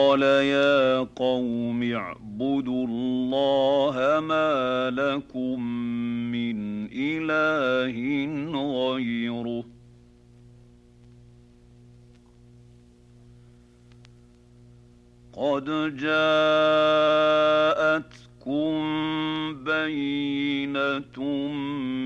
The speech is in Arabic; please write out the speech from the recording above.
قال يا قوم اعبدوا الله ما لكم من إله غيره قد جاءتكم بينة